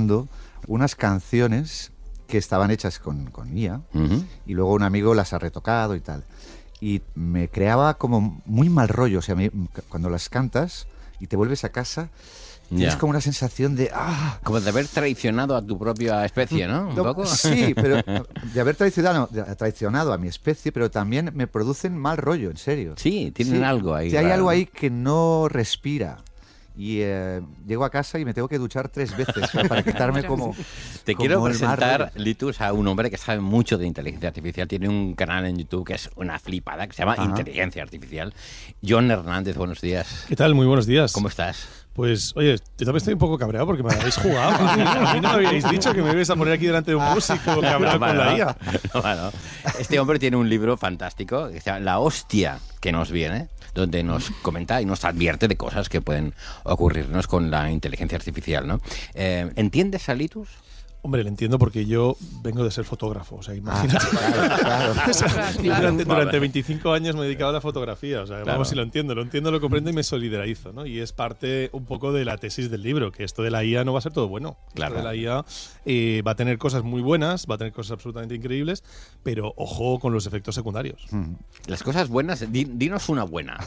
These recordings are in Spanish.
grabando unas canciones que estaban hechas con IA y luego un amigo las ha retocado y tal. Y me creaba como muy mal rollo. O sea, cuando las cantas y te vuelves a casa, tienes como una sensación de... Como de haber traicionado a tu propia especie, ¿no? ¿Un poco? Sí, pero de haber traicionado a mi especie, pero también me producen mal rollo, en serio. Sí, tienen algo ahí. Sí, hay algo ahí que no respira. Y llego a casa y me tengo que duchar 3 veces para quitarme como... Te quiero presentar, Litus, a un hombre que sabe mucho de inteligencia artificial. Tiene un canal en YouTube que es una flipada, que se llama Inteligencia Artificial. John Hernández, buenos días. ¿Qué tal? Muy buenos días. ¿Cómo estás? Pues, oye, yo también estoy un poco cabreado porque me habéis jugado. A mí no me habíais dicho que me ibais a poner aquí delante de un músico que habla con la IA. Bueno, este hombre tiene un libro fantástico que se llama La hostia que nos viene, donde nos comenta y nos advierte de cosas que pueden ocurrirnos con la inteligencia artificial, ¿no? ¿Entiendes a Litus? Hombre, le entiendo porque yo vengo de ser fotógrafo, o sea, imagínate. Claro. O sea, durante 25 años me he dedicado a la fotografía, o sea, vamos, si lo entiendo, lo comprendo y me solidarizo, ¿no? Y es parte un poco de la tesis del libro, que esto de la IA no va a ser todo bueno. Claro. Esto de la IA va a tener cosas muy buenas, va a tener cosas absolutamente increíbles, pero ojo con los efectos secundarios. Las cosas buenas, dinos una buena.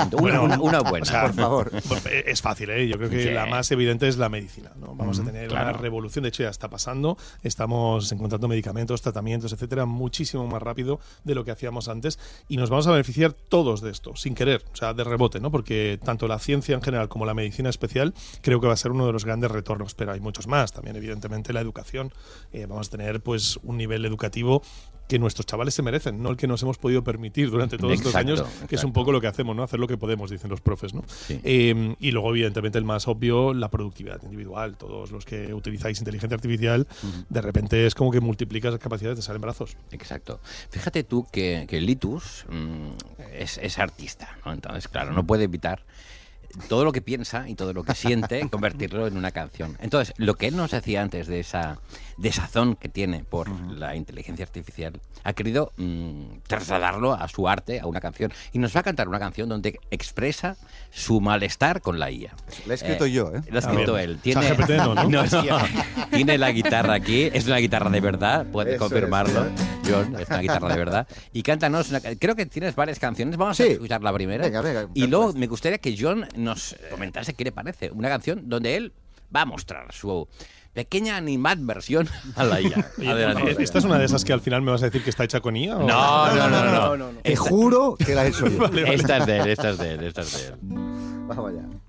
Una buena, o sea, por favor. Es fácil, ¿eh? Yo creo que la más evidente es la medicina, ¿no? Vamos a tener una revolución, de hecho ya está pasando. Estamos encontrando medicamentos, tratamientos, etcétera, muchísimo más rápido de lo que hacíamos antes y nos vamos a beneficiar todos de esto, sin querer, o sea, de rebote, ¿no? Porque tanto la ciencia en general como la medicina especial creo que va a ser uno de los grandes retornos, pero hay muchos más. También, evidentemente, la educación. Vamos a tener pues un nivel educativo que nuestros chavales se merecen, no el que nos hemos podido permitir durante todos estos años, que es un poco lo que hacemos, ¿no? Hacer lo que podemos, dicen los profes, ¿no? Sí. Y luego, evidentemente, el más obvio, la productividad individual. Todos los que utilizáis inteligencia artificial, de repente es como que multiplicas las capacidades de salen brazos. Exacto. Fíjate tú que Litus es artista, ¿no? Entonces, claro, no puede evitar todo lo que piensa y todo lo que siente, convertirlo en una canción. Entonces, lo que él nos decía antes de esa desazón que tiene por la inteligencia artificial, ha querido trasladarlo a su arte, a una canción. Y nos va a cantar una canción donde expresa su malestar con la IA. La he escrito yo, ¿eh? Lo ha escrito él. Tiene, GPT, ¿no? tiene la guitarra aquí, es una guitarra de verdad, puedes confirmarlo, John, es una guitarra de verdad. Y cántanos, creo que tienes varias canciones, vamos a escuchar la primera. Venga, y luego me gustaría que John nos comentase qué le parece. Una canción donde él va a mostrar su pequeña animadversión a la IA. Adelante. ¿Esta es una de esas que al final me vas a decir que está hecha con IA? ¿o? No. Te juro que la he hecho yo. Vale. Esta es de él. Vamos allá.